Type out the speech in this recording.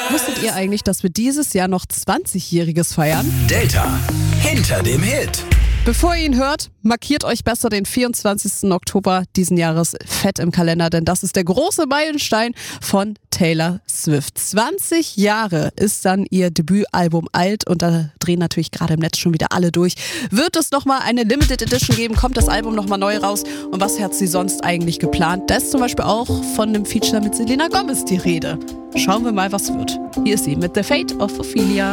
Wusstet ihr eigentlich, dass wir dieses Jahr noch 20-Jähriges feiern? Delta, hinter dem Hit. Bevor ihr ihn hört, markiert euch besser den 24. Oktober diesen Jahres fett im Kalender, denn das ist der große Meilenstein von Taylor Swift. 20 Jahre ist dann ihr Debütalbum alt und da drehen natürlich gerade im Netz schon wieder alle durch. Wird es nochmal eine Limited Edition geben? Kommt das Album nochmal neu raus? Und was hat sie sonst eigentlich geplant? Da ist zum Beispiel auch von einem Feature mit Selena Gomez die Rede. Schauen wir mal, was wird. Hier ist sie mit The Fate of Ophelia.